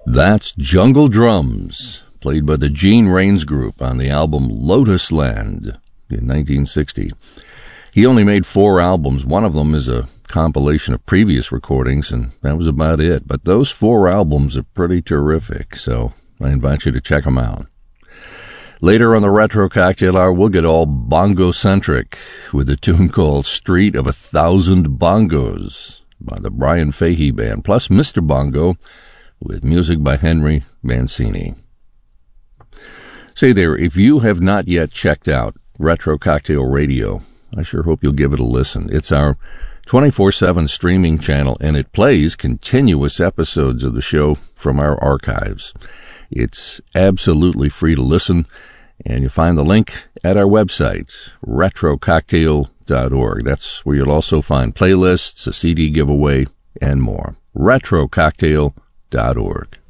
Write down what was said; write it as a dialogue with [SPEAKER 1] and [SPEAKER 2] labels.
[SPEAKER 1] That's Jungle Drums, played by the Gene Rains Group on the album Lotus Land in 1960. He only made 4 albums. One of them is a compilation of previous recordings, and that was about it. But those 4 albums are pretty terrific, so I invite you to check them out. Later on the Retro Cocktail Hour, we'll get all bongo-centric with a tune called Street of 1,000 Bongos by the Brian Fahey Band, plus Mr. Bongo with music by Henry Mancini. Say there, if you have not yet checked out Retro Cocktail Radio, I sure hope you'll give it a listen. It's our 24/7 streaming channel, and it plays continuous episodes of the show from our archives. It's absolutely free to listen, and you'll find the link at our website, retrococktail.org. That's where you'll also find playlists, a CD giveaway, and more. retrococktail.org.